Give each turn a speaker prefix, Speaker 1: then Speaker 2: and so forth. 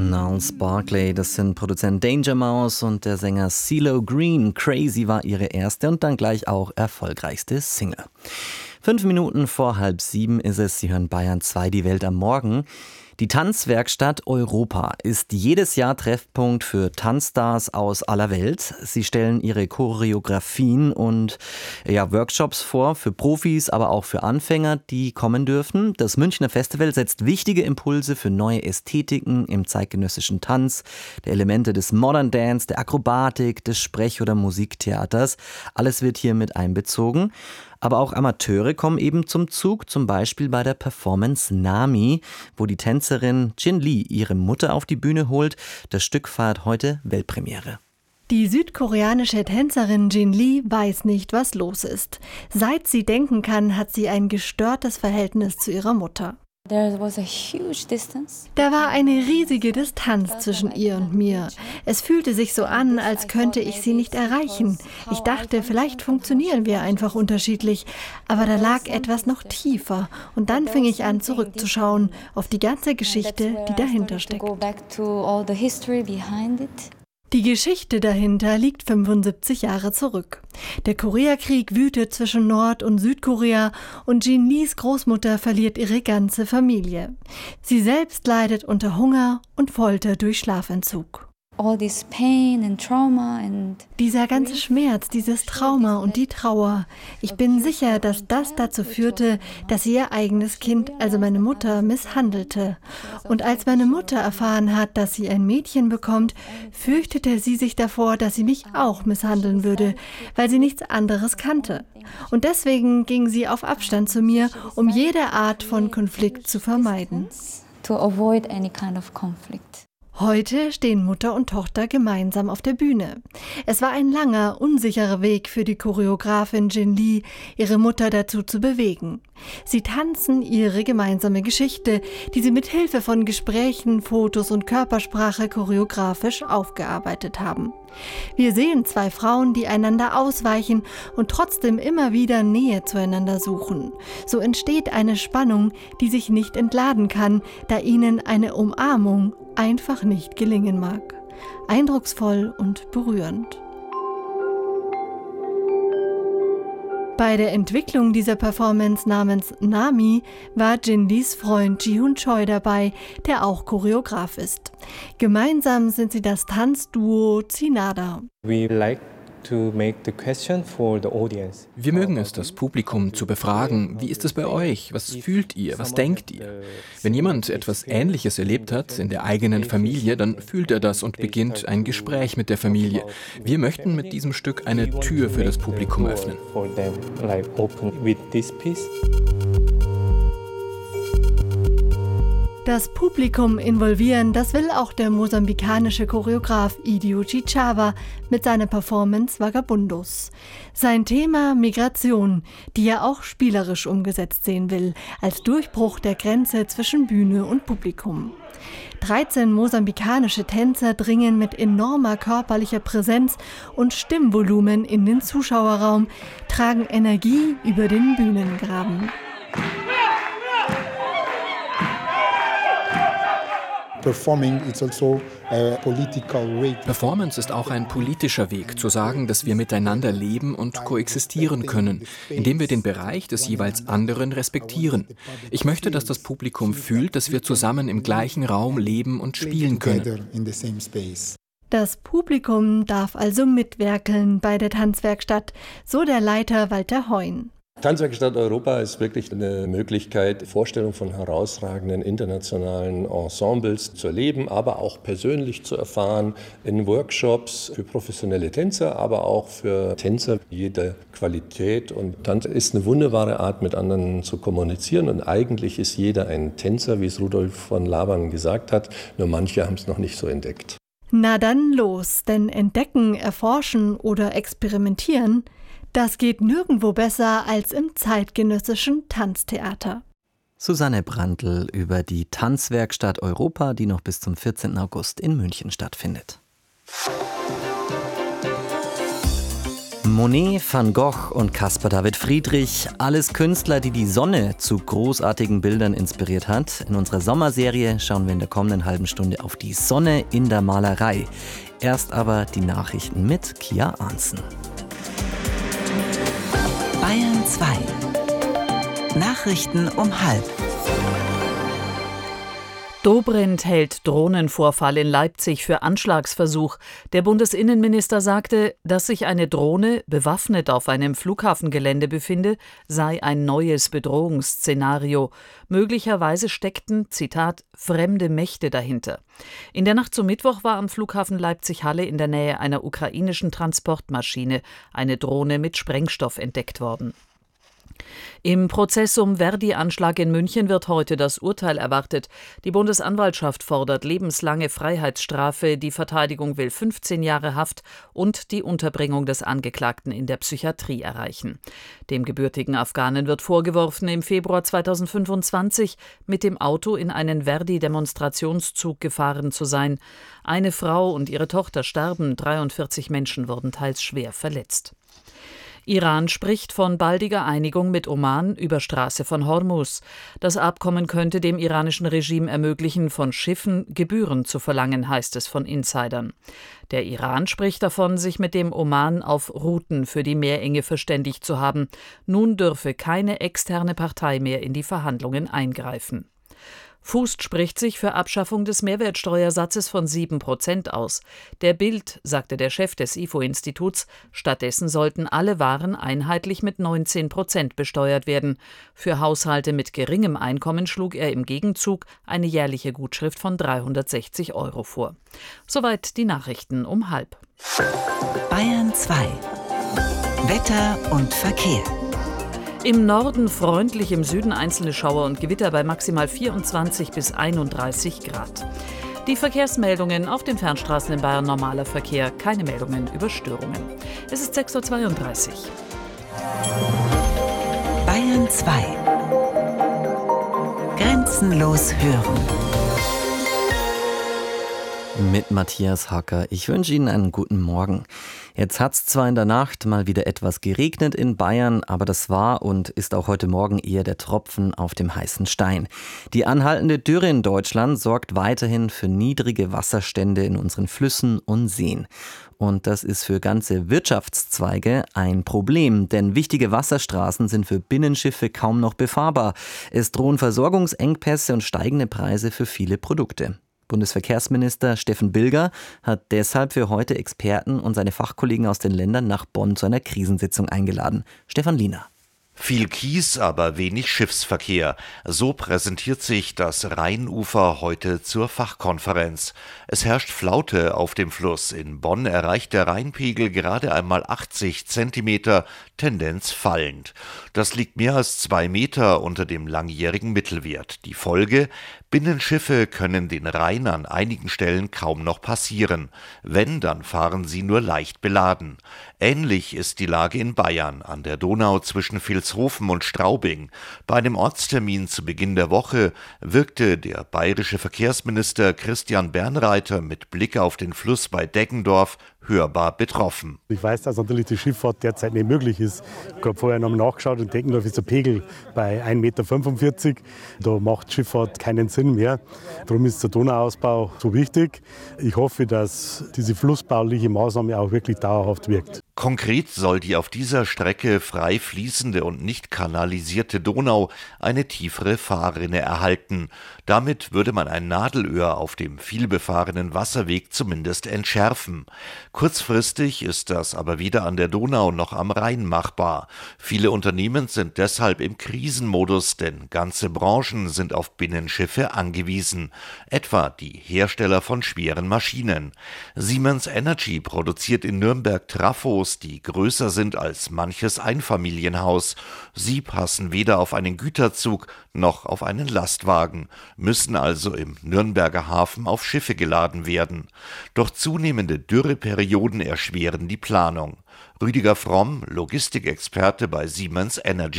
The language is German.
Speaker 1: Gnarls Barkley, das sind Produzent Danger Mouse und der Sänger CeeLo Green. Crazy war ihre erste und dann gleich auch erfolgreichste Single. 5 Minuten vor 6:30 ist es. Sie hören Bayern 2, die Welt am Morgen. Die Tanzwerkstatt Europa ist jedes Jahr Treffpunkt für Tanzstars aus aller Welt. Sie stellen ihre Choreografien und Workshops vor für Profis, aber auch für Anfänger, die kommen dürfen. Das Münchner Festival setzt wichtige Impulse für neue Ästhetiken im zeitgenössischen Tanz, der Elemente des Modern Dance, der Akrobatik, des Sprech- oder Musiktheaters. Alles wird hier mit einbezogen. Aber auch Amateure kommen eben zum Zug, zum Beispiel bei der Performance Nami, wo die Tänzerin Jin Lee ihre Mutter auf die Bühne holt. Das Stück feiert heute Weltpremiere.
Speaker 2: Die südkoreanische Tänzerin Jin Lee weiß nicht, was los ist. Seit sie denken kann, hat sie ein gestörtes Verhältnis zu ihrer Mutter. Da war eine riesige Distanz zwischen ihr und mir. Es fühlte sich so an, als könnte ich sie nicht erreichen. Ich dachte, vielleicht funktionieren wir einfach unterschiedlich. Aber da lag etwas noch tiefer. Und dann fing ich an, zurückzuschauen auf die ganze Geschichte, die dahinter steckt. Die Geschichte dahinter liegt 75 Jahre zurück. Der Koreakrieg wütet zwischen Nord- und Südkorea und Jin Lees Großmutter verliert ihre ganze Familie. Sie selbst leidet unter Hunger und Folter durch Schlafentzug. Dieser ganze Schmerz, dieses Trauma und die Trauer. Ich bin sicher, dass das dazu führte, dass sie ihr eigenes Kind, also meine Mutter, misshandelte. Und als meine Mutter erfahren hat, dass sie ein Mädchen bekommt, fürchtete sie sich davor, dass sie mich auch misshandeln würde, weil sie nichts anderes kannte. Und deswegen ging sie auf Abstand zu mir, um jede Art von Konflikt zu vermeiden. Heute stehen Mutter und Tochter gemeinsam auf der Bühne. Es war ein langer, unsicherer Weg für die Choreografin Jin Lee, ihre Mutter dazu zu bewegen. Sie tanzen ihre gemeinsame Geschichte, die sie mit Hilfe von Gesprächen, Fotos und Körpersprache choreografisch aufgearbeitet haben. Wir sehen 2 Frauen, die einander ausweichen und trotzdem immer wieder Nähe zueinander suchen. So entsteht eine Spannung, die sich nicht entladen kann, da ihnen eine Umarmung einfach nicht gelingen mag. Eindrucksvoll und berührend. Bei der Entwicklung dieser Performance namens Nami war Jin Lees Freund Ji-Hoon Choi dabei, der auch Choreograf ist. Gemeinsam sind sie das Tanzduo Tsinada.
Speaker 3: Wir mögen es, das Publikum zu befragen. Wie ist es bei euch? Was fühlt ihr? Was denkt ihr? Wenn jemand etwas Ähnliches erlebt hat in der eigenen Familie, dann fühlt er das und beginnt ein Gespräch mit der Familie. Wir möchten mit diesem Stück eine Tür für das Publikum öffnen.
Speaker 2: Das Publikum involvieren, das will auch der mosambikanische Choreograf Idio Chichawa mit seiner Performance Vagabundos. Sein Thema Migration, die er auch spielerisch umgesetzt sehen will, als Durchbruch der Grenze zwischen Bühne und Publikum. 13 mosambikanische Tänzer dringen mit enormer körperlicher Präsenz und Stimmvolumen in den Zuschauerraum, tragen Energie über den Bühnengraben.
Speaker 3: Performance ist auch ein politischer Weg, zu sagen, dass wir miteinander leben und koexistieren können, indem wir den Bereich des jeweils anderen respektieren. Ich möchte, dass das Publikum fühlt, dass wir zusammen im gleichen Raum leben und spielen können.
Speaker 2: Das Publikum darf also mitwerkeln bei der Tanzwerkstatt, so der Leiter Walter Heun.
Speaker 4: Tanzwerkstatt Europa ist wirklich eine Möglichkeit, Vorstellungen von herausragenden internationalen Ensembles zu erleben, aber auch persönlich zu erfahren, in Workshops für professionelle Tänzer, aber auch für Tänzer jeder Qualität. Und Tanz ist eine wunderbare Art, mit anderen zu kommunizieren. Und eigentlich ist jeder ein Tänzer, wie es Rudolf von Laban gesagt hat, nur manche haben es noch nicht so entdeckt.
Speaker 2: Na dann los, denn entdecken, erforschen oder experimentieren, das geht nirgendwo besser als im zeitgenössischen Tanztheater.
Speaker 1: Susanne Brandl über die Tanzwerkstatt Europa, die noch bis zum 14. August in München stattfindet. Monet, Van Gogh und Caspar David Friedrich, alles Künstler, die die Sonne zu großartigen Bildern inspiriert hat. In unserer Sommerserie schauen wir in der kommenden halben Stunde auf die Sonne in der Malerei. Erst aber die Nachrichten mit Kia Arntzen.
Speaker 5: Bayern 2. Nachrichten um 12:30.
Speaker 6: Dobrindt hält Drohnenvorfall in Leipzig für Anschlagsversuch. Der Bundesinnenminister sagte, dass sich eine Drohne bewaffnet auf einem Flughafengelände befinde, sei ein neues Bedrohungsszenario. Möglicherweise steckten, Zitat, fremde Mächte dahinter. In der Nacht zum Mittwoch war am Flughafen Leipzig-Halle in der Nähe einer ukrainischen Transportmaschine eine Drohne mit Sprengstoff entdeckt worden. Im Prozess um Verdi-Anschlag in München wird heute das Urteil erwartet. Die Bundesanwaltschaft fordert lebenslange Freiheitsstrafe, die Verteidigung will 15 Jahre Haft und die Unterbringung des Angeklagten in der Psychiatrie erreichen. Dem gebürtigen Afghanen wird vorgeworfen, im Februar 2025 mit dem Auto in einen Verdi-Demonstrationszug gefahren zu sein. Eine Frau und ihre Tochter starben, 43 Menschen wurden teils schwer verletzt. Iran spricht von baldiger Einigung mit Oman über Straße von Hormuz. Das Abkommen könnte dem iranischen Regime ermöglichen, von Schiffen Gebühren zu verlangen, heißt es von Insidern. Der Iran spricht davon, sich mit dem Oman auf Routen für die Meerenge verständigt zu haben. Nun dürfe keine externe Partei mehr in die Verhandlungen eingreifen. Fußt spricht sich für Abschaffung des Mehrwertsteuersatzes von 7% aus. Der Bild, sagte der Chef des IFO-Instituts, stattdessen sollten alle Waren einheitlich mit 19% besteuert werden. Für Haushalte mit geringem Einkommen schlug er im Gegenzug eine jährliche Gutschrift von 360 € vor. Soweit die Nachrichten um 12:30.
Speaker 5: Bayern 2. Wetter und Verkehr.
Speaker 6: Im Norden freundlich, im Süden einzelne Schauer und Gewitter bei maximal 24 bis 31 Grad. Die Verkehrsmeldungen auf den Fernstraßen in Bayern, normaler Verkehr, keine Meldungen über Störungen. Es ist 6:32 Uhr.
Speaker 5: Bayern 2. Grenzenlos hören.
Speaker 1: Mit Matthias Hacker. Ich wünsche Ihnen einen guten Morgen. Jetzt hat es zwar in der Nacht mal wieder etwas geregnet in Bayern, aber das war und ist auch heute Morgen eher der Tropfen auf dem heißen Stein. Die anhaltende Dürre in Deutschland sorgt weiterhin für niedrige Wasserstände in unseren Flüssen und Seen. Und das ist für ganze Wirtschaftszweige ein Problem, denn wichtige Wasserstraßen sind für Binnenschiffe kaum noch befahrbar. Es drohen Versorgungsengpässe und steigende Preise für viele Produkte. Bundesverkehrsminister Steffen Bilger hat deshalb für heute Experten und seine Fachkollegen aus den Ländern nach Bonn zu einer Krisensitzung eingeladen. Stefan Liener.
Speaker 7: Viel Kies, aber wenig Schiffsverkehr. So präsentiert sich das Rheinufer heute zur Fachkonferenz. Es herrscht Flaute auf dem Fluss. In Bonn erreicht der Rheinpegel gerade einmal 80 Zentimeter, Tendenz fallend. Das liegt mehr als 2 Meter unter dem langjährigen Mittelwert. Die Folge: Binnenschiffe können den Rhein an einigen Stellen kaum noch passieren. Wenn, dann fahren sie nur leicht beladen. Ähnlich ist die Lage in Bayern, an der Donau zwischen Vilshofen und Straubing. Bei einem Ortstermin zu Beginn der Woche wirkte der bayerische Verkehrsminister Christian Bernreiter mit Blick auf den Fluss bei Deggendorf hörbar betroffen.
Speaker 8: Ich weiß, dass natürlich die Schifffahrt derzeit nicht möglich ist. Ich habe vorher noch nachgeschaut und Deggendorf ist der Pegel bei 1,45 Meter. Da macht Schifffahrt keinen Sinn mehr. Darum ist der Donauausbau so wichtig. Ich hoffe, dass diese flussbauliche Maßnahme auch wirklich dauerhaft wirkt.
Speaker 7: Konkret soll die auf dieser Strecke frei fließende und nicht kanalisierte Donau eine tiefere Fahrrinne erhalten. Damit würde man ein Nadelöhr auf dem vielbefahrenen Wasserweg zumindest entschärfen. Kurzfristig ist das aber weder an der Donau noch am Rhein machbar. Viele Unternehmen sind deshalb im Krisenmodus, denn ganze Branchen sind auf Binnenschiffe angewiesen. Etwa die Hersteller von schweren Maschinen. Siemens Energy produziert in Nürnberg Trafos, die größer sind als manches Einfamilienhaus. Sie passen weder auf einen Güterzug noch auf einen Lastwagen, müssen also im Nürnberger Hafen auf Schiffe geladen werden. Doch zunehmende Dürreperioden erschweren die Planung. Rüdiger Fromm, Logistikexperte bei Siemens Energy.